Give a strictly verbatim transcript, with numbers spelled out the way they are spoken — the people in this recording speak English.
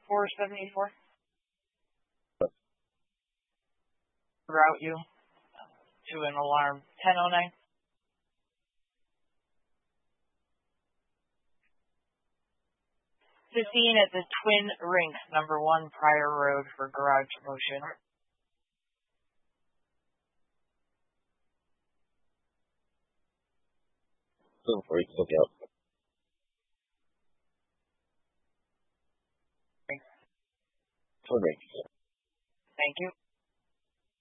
four seventy-four. Route you to an alarm ten oh nine. fifteen at the Twin Rinks, number one Prior Road for garage motion. Go for it. Look out. Twin Rinks. Thank you.